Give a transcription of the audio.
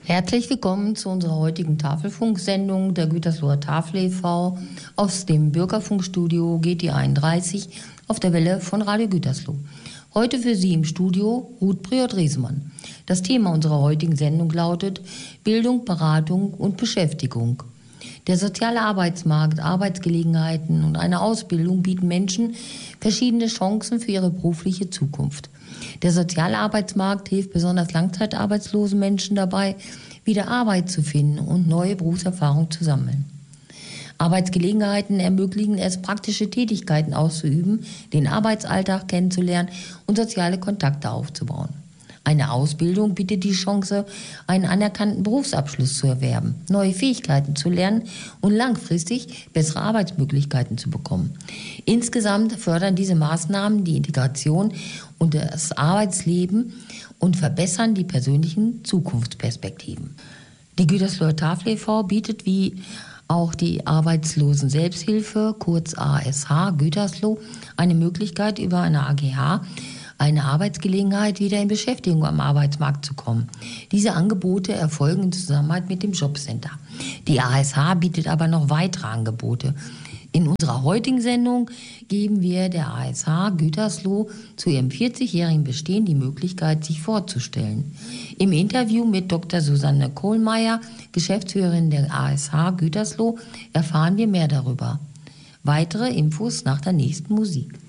Herzlich willkommen zu unserer heutigen Tafelfunksendung der Gütersloher Tafel e.V. aus dem Bürgerfunkstudio GT 31 auf der Welle von Radio Gütersloh. Heute für Sie im Studio Ruth Priot-Riesemann. Das Thema unserer heutigen Sendung lautet Bildung, Beratung und Beschäftigung. Der soziale Arbeitsmarkt, Arbeitsgelegenheiten und eine Ausbildung bieten Menschen verschiedene Chancen für ihre berufliche Zukunft. Der soziale Arbeitsmarkt hilft besonders langzeitarbeitslosen Menschen dabei, wieder Arbeit zu finden und neue Berufserfahrung zu sammeln. Arbeitsgelegenheiten ermöglichen es, praktische Tätigkeiten auszuüben, den Arbeitsalltag kennenzulernen und soziale Kontakte aufzubauen. Eine Ausbildung bietet die Chance, einen anerkannten Berufsabschluss zu erwerben, neue Fähigkeiten zu lernen und langfristig bessere Arbeitsmöglichkeiten zu bekommen. Insgesamt fördern diese Maßnahmen die Integration und das Arbeitsleben und verbessern die persönlichen Zukunftsperspektiven. Die Gütersloher Tafel e.V. bietet wie auch die Arbeitslosen Selbsthilfe, kurz ASH Gütersloh, eine Möglichkeit über eine AGH, eine Arbeitsgelegenheit, wieder in Beschäftigung am Arbeitsmarkt zu kommen. Diese Angebote erfolgen in Zusammenarbeit mit dem Jobcenter. Die ASH bietet aber noch weitere Angebote. In unserer heutigen Sendung geben wir der ASH Gütersloh zu ihrem 40-jährigen Bestehen die Möglichkeit, sich vorzustellen. Im Interview mit Dr. Susanne Kohlmeier, Geschäftsführerin der ASH Gütersloh, erfahren wir mehr darüber. Weitere Infos nach der nächsten Musik.